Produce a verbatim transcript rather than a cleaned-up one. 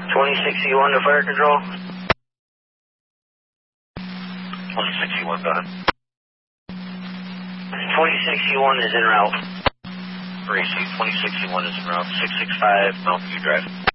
twenty sixty-one to fire control. twenty sixty-one, go ahead. twenty sixty-one is en route. Gracie, twenty sixty-one is en route. six six five Mountain View Drive.